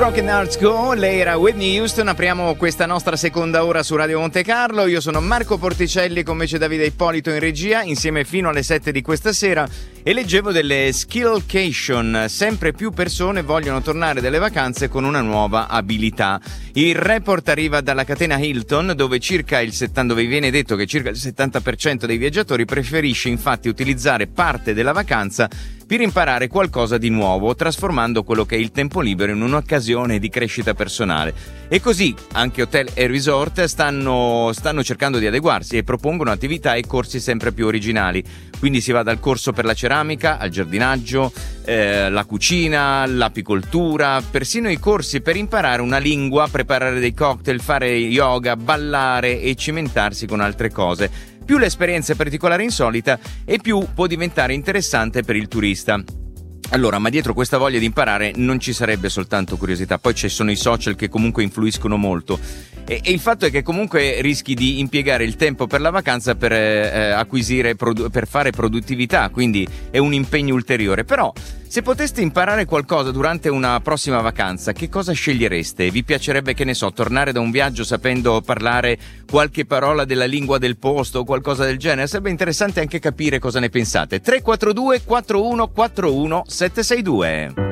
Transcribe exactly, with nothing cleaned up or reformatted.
Broken Hearts Go, lei era Whitney Houston. Apriamo questa nostra seconda ora su Radio Monte Carlo. Io sono Marco Porticelli, con me c'è Davide Ippolito in regia, insieme fino alle sette di questa sera. E leggevo delle skillcation, sempre più persone vogliono tornare dalle vacanze con una nuova abilità. Il report arriva dalla catena Hilton, dove circa il settanta, dove viene detto che circa il settanta per cento dei viaggiatori preferisce infatti utilizzare parte della vacanza per imparare qualcosa di nuovo, trasformando quello che è il tempo libero in un'occasione di crescita personale. E così anche hotel e resort stanno, stanno cercando di adeguarsi e propongono attività e corsi sempre più originali. Quindi si va dal corso per la ceramica al giardinaggio, eh, la cucina, l'apicoltura, persino i corsi per imparare una lingua, preparare dei cocktail, fare yoga, ballare e cimentarsi con altre cose. Più l'esperienza è particolare e insolita e più può diventare interessante per il turista. Allora, ma dietro questa voglia di imparare non ci sarebbe soltanto curiosità, poi ci sono i social che comunque influiscono molto e, e il fatto è che comunque rischi di impiegare il tempo per la vacanza per eh, acquisire, produ- per fare produttività, quindi è un impegno ulteriore. Però se poteste imparare qualcosa durante una prossima vacanza, che cosa scegliereste? Vi piacerebbe, che ne so, tornare da un viaggio sapendo parlare qualche parola della lingua del posto o qualcosa del genere? Sarebbe interessante anche capire cosa ne pensate. tre quattro due quattro uno quattro uno sette sei due.